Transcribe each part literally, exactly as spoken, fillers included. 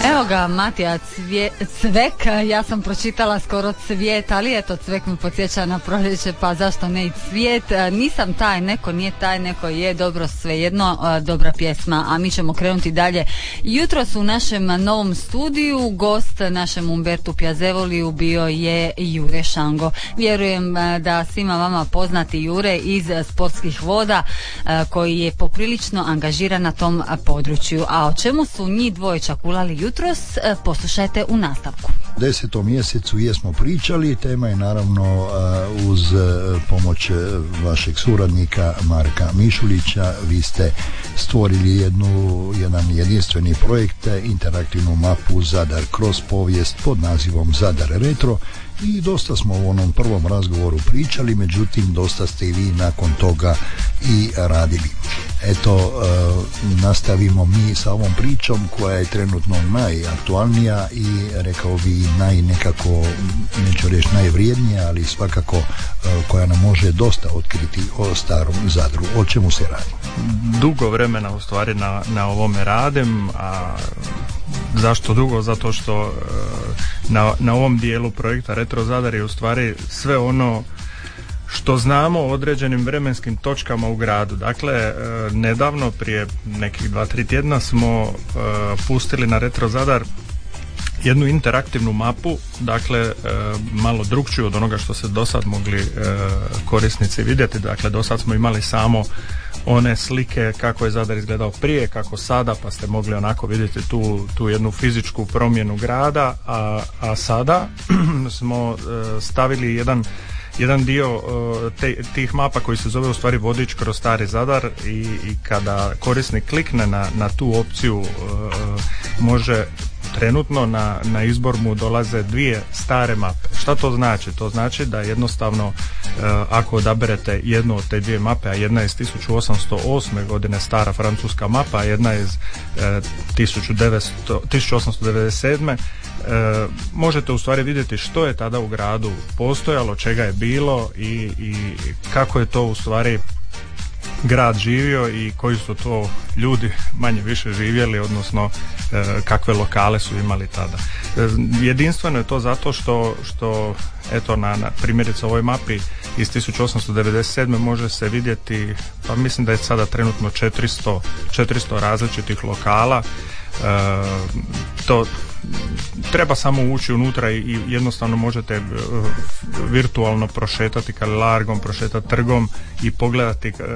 Evo ga, Matija Cvje, Cvek, ja sam pročitala skoro cvijet, ali eto, Cvek mi podsjeća na proljeće, pa zašto ne i cvijet. Nisam taj, neko nije taj, neko je, dobro, svejedno, dobra pjesma, a mi ćemo krenuti dalje. Jutros u našem novom studiju gost našem Umbertu Piazevoliju bio je Jure Šango. Vjerujem da svima vama poznati Jure iz Sportskih voda, koji je poprilično angažiran na tom području. A o čemu su njih dvoje čakulali jutros, poslušajte u nastavku. U desetom mjesecu jesmo pričali, tema je naravno uz pomoć vašeg suradnika Marka Mišulića. Vi ste stvorili jednu, jedan jedinstveni projekt, interaktivnu mapu Zadar kroz povijest pod nazivom Zadar Retro. I dosta smo u onom prvom razgovoru pričali, međutim dosta ste i vi nakon toga i radili. Eto, e, nastavimo mi sa ovom pričom koja je trenutno najaktualnija i rekao bi naj nekako, neću reći najvrijednija, ali svakako e, koja nam može dosta otkriti o starom Zadru. O čemu se radi? Dugo vremena u stvari na, na ovome radim, a zašto dugo? Zato što na, na ovom dijelu projekta Retro Zadar je u stvari sve ono što znamo o određenim vremenskim točkama u gradu. Dakle, nedavno, prije nekih dva, tri tjedna smo pustili na Retro Zadar jednu interaktivnu mapu, dakle malo drukčiju od onoga što se do sad mogli korisnici vidjeti. Dakle, do sad smo imali samo one slike kako je Zadar izgledao prije, kako sada, pa ste mogli onako vidjeti tu, tu jednu fizičku promjenu grada, a, a sada smo stavili jedan jedan dio te, tih mapa koji se zove u stvari vodič kroz stari Zadar i, i kada korisnik klikne na, na tu opciju može trenutno na, na izbor mu dolaze dvije stare mape. Šta to znači? To znači da jednostavno ako odaberete jednu od te dvije mape, a jedna je iz tisuću osamsto osme godine stara francuska mapa, a jedna je iz tisuću osamsto devedeset sedme E, možete u stvari vidjeti što je tada u gradu postojalo, čega je bilo i, i kako je to u stvari grad živio i koji su to ljudi manje više živjeli, odnosno e, kakve lokale su imali tada. E, jedinstveno je to zato što, što eto na, na primjerice ovoj mapi iz tisuću osamsto devedeset sedme može se vidjeti, pa mislim da je sada trenutno četiristo, četiristo različitih lokala. E, to treba samo ući unutra i, i jednostavno možete uh, virtualno prošetati Kalelargom, prošetati trgom i pogledati uh,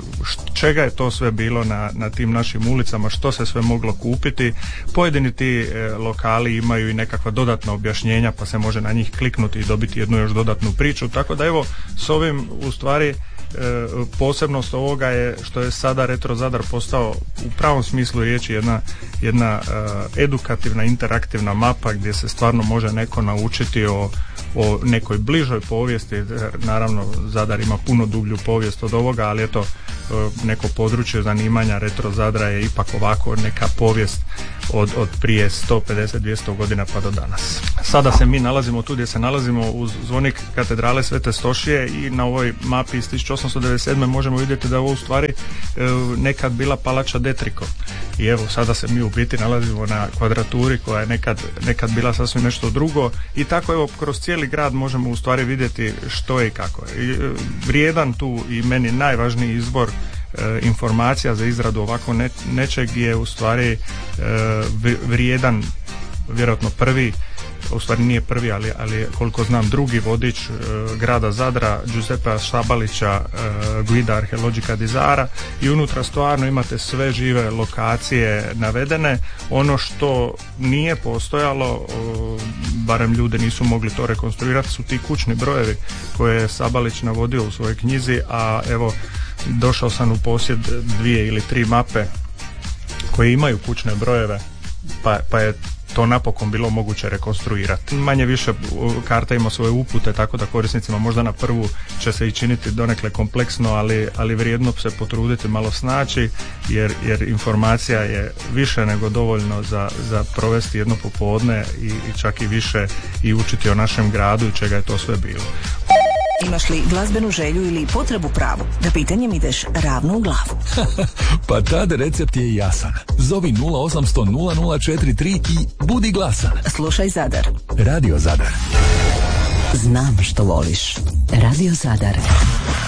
čega je to sve bilo na, na tim našim ulicama, što se sve moglo kupiti. Pojedini ti uh, lokali imaju i nekakva dodatna objašnjenja, pa se može na njih kliknuti i dobiti jednu još dodatnu priču, tako da evo s ovim u stvari E, posebnost ovoga je što je sada Retro Zadar postao u pravom smislu riječi jedna, jedna e, edukativna, interaktivna mapa gdje se stvarno može neko naučiti o, o nekoj bližoj povijesti. Naravno Zadar ima puno dublju povijest od ovoga, ali eto e, neko područje zanimanja Retro Zadra je ipak ovako neka povijest od, od prije sto pedeset do dvjesto godina pa do danas. Sada se mi nalazimo tu gdje se nalazimo uz zvonik katedrale Svete Stošije i na ovoj mapi iz tisuću osamsto devedeset sedme možemo vidjeti da je ovo u stvari e, nekad bila palača Detrico. I evo sada se mi u biti nalazimo na kvadraturi koja je nekad, nekad bila sasvim nešto drugo i tako evo kroz cijeli grad možemo u stvari vidjeti što je i kako je. I, e, vrijedan tu i meni najvažniji izbor E, informacija za izradu ovako ne, nečeg je u stvari e, vrijedan, vjerojatno prvi, u stvari nije prvi, ali, ali koliko znam drugi vodič e, grada Zadra, Giuseppea Sabalića, e, Guida Arheologica di Zara, i unutra stvarno imate sve žive lokacije navedene. Ono što nije postojalo, e, barem ljudi nisu mogli to rekonstruirati, su ti kućni brojevi koje je Sabalić navodio u svojoj knjizi, a evo došao sam u posjed dvije ili tri mape koje imaju kućne brojeve, pa, pa je to napokon bilo moguće rekonstruirati. Manje više karta ima svoje upute, tako da korisnicima možda na prvu će se i činiti donekle kompleksno, ali, ali vrijedno se potruditi malo snaći, jer, jer informacija je više nego dovoljno za, za provesti jedno popodne i, i čak i više i učiti o našem gradu i čega je to sve bilo. Imaš li glazbenu želju ili potrebu pravu? Da pitanjem ideš ravno u glavu. Pa tad recept je jasan. Zovi nula osamsto nula nula četiri tri i budi glasan. Slušaj Zadar. Radio Zadar. Znam što voliš. Radio Zadar.